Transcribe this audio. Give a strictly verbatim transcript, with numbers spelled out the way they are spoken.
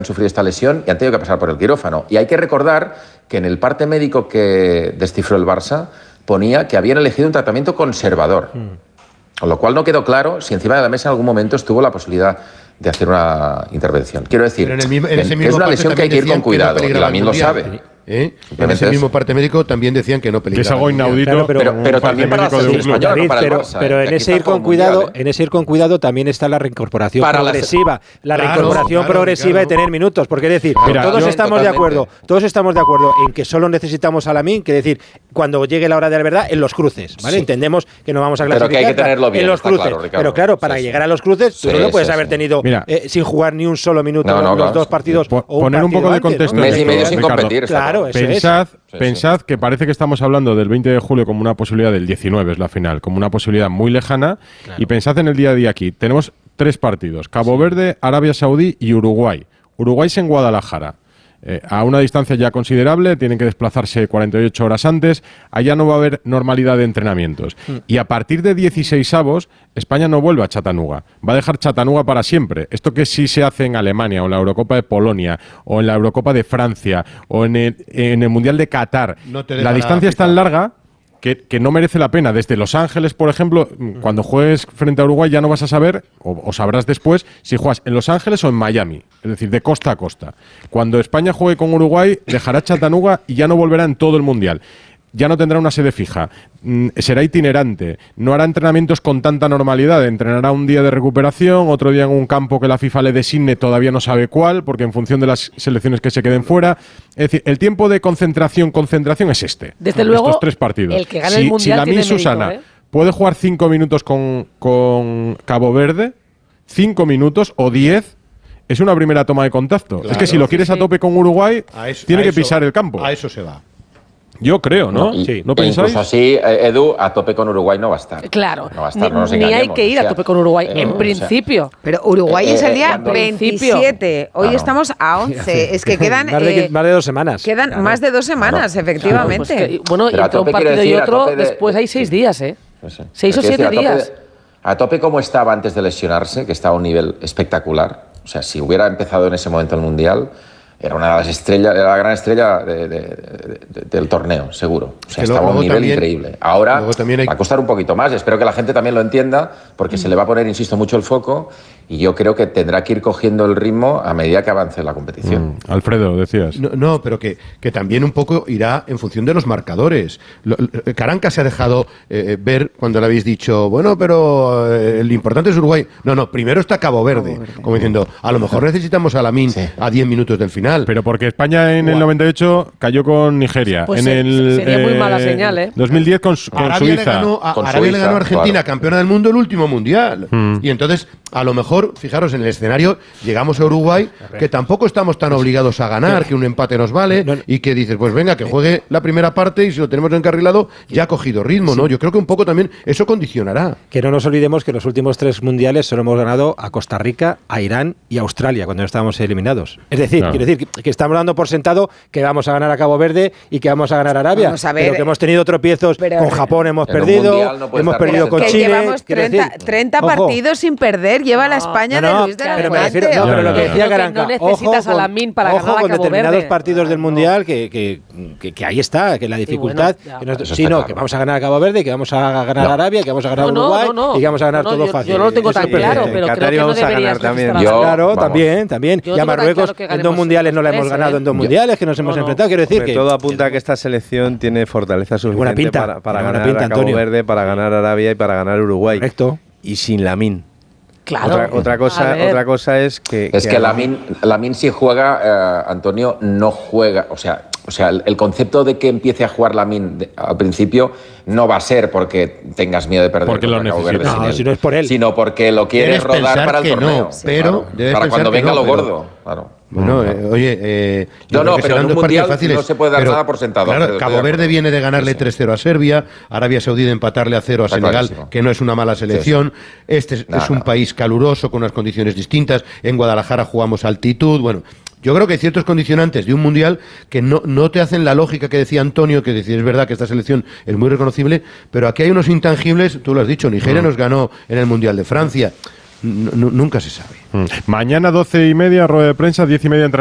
sufrido esta lesión y han tenido que pasar por el quirófano. Y hay que recordar que en el parte médico que descifró el Barça ponía que habían elegido un tratamiento conservador, mm. con lo cual no quedó claro si encima de la mesa en algún momento estuvo la posibilidad de hacer una intervención. Quiero decir, en el mismo, en ese mismo es una lesión que hay que ir con cuidado, no y Lamine lo sabe. ¿Eh? En ese mismo parte médico también decían que no peligraba. Que es algo inaudito, claro, pero, pero, pero también para la selección española, no para el Barça. Pero, ¿eh? pero en ese ir con cuidado, mundial, ¿eh? en ese ir con cuidado también está la reincorporación para progresiva, la, la reincorporación claro, progresiva claro. de tener minutos, porque es decir, Mira, todos estamos totalmente. de acuerdo, todos estamos de acuerdo en que solo necesitamos a Lamine, que decir, cuando llegue la hora de la verdad en los cruces, ¿vale? Sí. Entendemos que no vamos a clasificar, pero que hay que tenerlo bien, en los cruces, claro, pero claro, para sí, llegar a los cruces sí, tú no lo puedes sí, haber tenido eh, sin jugar ni un solo minuto no, no, los claro, dos partidos o poner un poco de contexto, mes y medio sin competir, claro, pensad Sí, Pensad sí. que parece que estamos hablando del veinte de julio como una posibilidad, del diecinueve es la final, como una posibilidad muy lejana, claro. y pensad en el día a día aquí. Tenemos tres partidos, Cabo sí. Verde, Arabia Saudí y Uruguay. Uruguay es en Guadalajara. Eh, a una distancia ya considerable, tienen que desplazarse cuarenta y ocho horas antes, allá no va a haber normalidad de entrenamientos. Mm. Y a partir de dieciseisavos, España no vuelve a Chattanooga, va a dejar Chattanooga para siempre. Esto que sí se hace en Alemania, o en la Eurocopa de Polonia, o en la Eurocopa de Francia, o en el, en el Mundial de Qatar, no la distancia es tan larga Que, que no merece la pena. Desde Los Ángeles, por ejemplo, cuando juegues frente a Uruguay ya no vas a saber, o, o sabrás después, si juegas en Los Ángeles o en Miami, es decir, de costa a costa. Cuando España juegue con Uruguay, dejará Chattanooga y ya no volverá en todo el Mundial. Ya no tendrá una sede fija, mm, será itinerante, no hará entrenamientos con tanta normalidad, entrenará un día de recuperación, otro día en un campo que la FIFA le designe, todavía no sabe cuál, porque en función de las selecciones que se queden fuera. Es decir, el tiempo de concentración, concentración es este. Desde luego, estos tres partidos. El que gane si, el Mundial si Lamine tiene Susana mérito, ¿eh? puede jugar cinco minutos con, con Cabo Verde, cinco minutos o diez, es una primera toma de contacto. Claro, es que si lo quieres sí, sí. a tope con Uruguay, eso, tiene que eso, pisar el campo. A eso se va. Yo creo, ¿no? no y, sí. ¿No pensáis? Incluso así, Edu, a tope con Uruguay no va a estar. Claro. No va a estar, ni, no nos ni hay que ir o sea, a tope con Uruguay, eh, en principio. O sea, pero Uruguay eh, es el día eh, veintisiete. Hoy claro. estamos a once. Es que quedan... más, de, eh, más de dos semanas. Quedan claro. más de dos semanas, claro. efectivamente. Claro, pues que, bueno, pero entre un partido decir, y otro, de, después hay seis días, ¿eh? Pues sí. Seis o siete decir, a días. Tope, a tope como estaba antes de lesionarse, que estaba a un nivel espectacular. O sea, si hubiera empezado en ese momento el Mundial... Era una de las estrellas, era la gran estrella de, de, de, de, del torneo, seguro. O sea, estaba a un nivel también, increíble. Ahora hay... va a costar un poquito más. Espero que la gente también lo entienda, porque mm. se le va a poner, insisto, mucho el foco. Y yo creo que tendrá que ir cogiendo el ritmo a medida que avance la competición. Mm. Alfredo, decías. No, no, pero que, que también un poco irá en función de los marcadores. Lo, Caranca se ha dejado eh, ver cuando le habéis dicho, bueno, pero eh, lo importante es Uruguay. No, no, primero está Cabo Verde. Cabo Verde. Como diciendo, a lo mejor necesitamos a Lamine sí. a diez minutos del final. Pero porque España en wow. el noventa y ocho cayó con Nigeria. Pues en se, el, sería eh, muy mala señal, ¿eh? dos mil diez con, con Arabia Suiza. Le ganó, a, con Arabia Suiza, le ganó a Argentina, claro. campeona del mundo, el último mundial. Mm. Y entonces, a lo mejor, fijaros, en el escenario llegamos a Uruguay, que tampoco estamos tan obligados a ganar, que un empate nos vale, no, no. y que dices, pues venga, que juegue la primera parte y si lo tenemos encarrilado, ya ha cogido ritmo, ¿no? Sí. Yo creo que un poco también eso condicionará. Que no nos olvidemos que en los últimos tres mundiales solo hemos ganado a Costa Rica, a Irán y a Australia, cuando no estábamos eliminados. Es decir, claro. quiero decir que, que estamos dando por sentado que vamos a ganar a Cabo Verde y que vamos a ganar a Arabia, vamos a ver, pero que hemos tenido tropiezos pero, con Japón, hemos perdido, no hemos perdido con que Chile. Llevamos treinta, decir, treinta partidos sin perder, lleva no, la España no, no, de Luis de la pero Fuente. Me refiero, no, pero lo que decía Caranca, no necesitas ojo a Lamine para ojo ganar a con Cabo determinados Verde. partidos del Mundial que, que, que, que ahí está, que la dificultad, bueno, que no, sí, no, claro. que vamos a ganar a Cabo Verde, que vamos a ganar a Arabia, que vamos a ganar a Uruguay y que vamos a ganar todo fácil. Yo no lo tengo tan claro, pero creo que no deberías también. Claro, también, también. Y a Marruecos en dos mundiales no la hemos ganado en dos mundiales, que nos hemos enfrentado, quiero decir que todo apunta a que esta selección tiene fortaleza suficiente para, para ganar pinta, a Cabo Antonio. Verde, para ganar a Arabia y para ganar a Uruguay. Correcto. Y sin Lamine. Claro. Otra, otra, cosa, otra cosa es que... Es que, que Lamine, Lamine si juega, eh, Antonio, no juega, o sea... O sea, el, el concepto de que empiece a jugar Lamine de, al principio no va a ser porque tengas miedo de perder porque lo necesitas. No, si no es por él. Sino porque lo quieres debes rodar para el que torneo. No, pero claro, para cuando venga no, lo pero, gordo. Claro. Bueno, eh, oye... Eh, no, no, pero en un mundial no se puede dar pero, nada por sentado. Claro, Cabo Verde viene de ganarle sí, sí. tres cero a Serbia, Arabia Saudí de empatarle a cero a Está Senegal, clarísimo. Que no es una mala selección. Sí, sí. Este es, nada, es un nada. país caluroso, con unas condiciones distintas. En Guadalajara jugamos a altitud, bueno... Yo creo que hay ciertos condicionantes de un mundial que no, no te hacen la lógica que decía Antonio, que decía, es verdad que esta selección es muy reconocible, pero aquí hay unos intangibles, tú lo has dicho, Nigeria mm. nos ganó en el Mundial de Francia. nunca se sabe. Mm. Mañana doce y media, rueda de prensa, diez y media.